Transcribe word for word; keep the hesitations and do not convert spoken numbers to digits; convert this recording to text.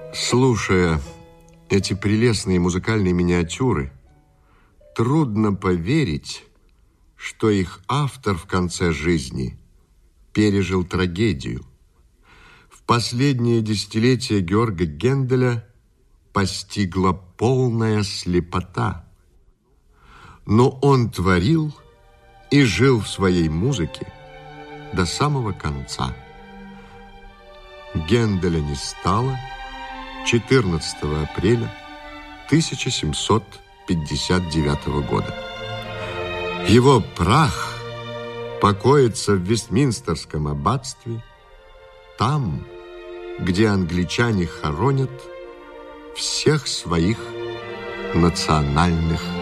Слушая эти прелестные музыкальные миниатюры, трудно поверить, что их автор в конце жизни пережил трагедию. В последние десятилетия Георга Генделя постигла полная слепота. Но он творил и жил в своей музыке до самого конца. Генделя не стало четырнадцатого апреля тысяча семьсот пятьдесят девятого года. Его прах покоится в Вестминстерском аббатстве, там, где англичане хоронят всех своих национальных